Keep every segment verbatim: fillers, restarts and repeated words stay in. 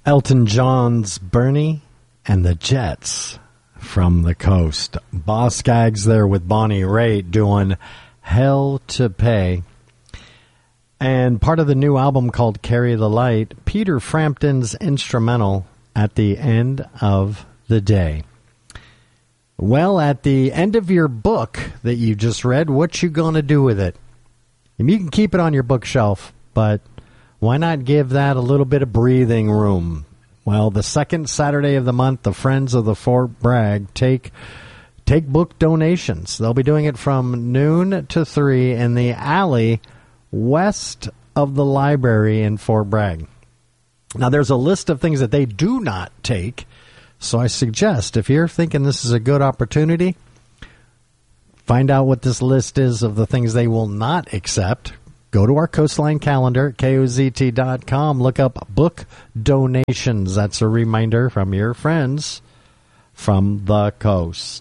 Elton John's Bernie and the Jets from the coast. Boss Skaggs there with Bonnie Raitt doing Hell to Pay. And part of the new album called Carry the Light, Peter Frampton's instrumental At the End of the Day. Well, at the end of your book that you just read, what you going to do with it? And you can keep it on your bookshelf, but why not give that a little bit of breathing room? Well, the second Saturday of the month, the Friends of the Fort Bragg take take book donations. They'll be doing it from noon to three in the alley west of the library in Fort Bragg. Now, there's a list of things that they do not take, so I suggest if you're thinking this is a good opportunity, find out what this list is of the things they will not accept. Go to our Coastline calendar at K O Z T dot com. Look up book donations. That's a reminder from your friends from the coast.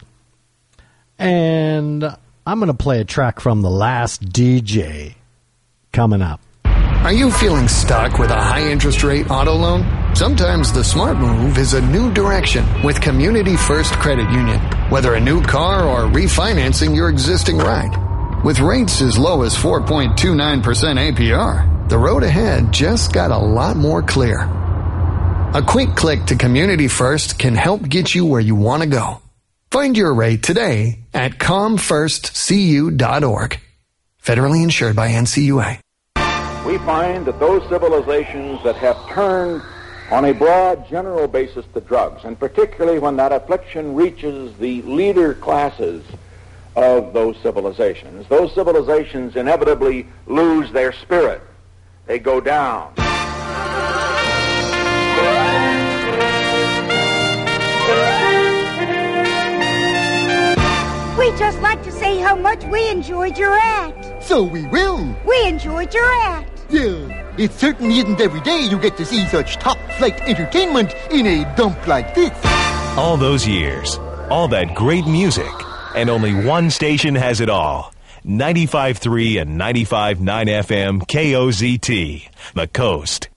And I'm going to play a track from The Last D J coming up. Are you feeling stuck with a high-interest rate auto loan? Sometimes the smart move is a new direction with Community First Credit Union. Whether a new car or refinancing your existing ride. With rates as low as four point two nine percent A P R, the road ahead just got a lot more clear. A quick click to Community First can help get you where you want to go. Find your rate today at com first c u dot org. Federally insured by N C U A. We find that those civilizations that have turned on a broad general basis to drugs, and particularly when that affliction reaches the leader classes of those civilizations, those civilizations inevitably lose their spirit. They go down. We'd just like to say how much we enjoyed your act. So we will. We enjoyed your act. Yeah, it certainly isn't every day you get to see such top-flight entertainment in a dump like this. All those years, all that great music, and only one station has it all. ninety-five point three and ninety-five point nine F M K O Z T, The Coast.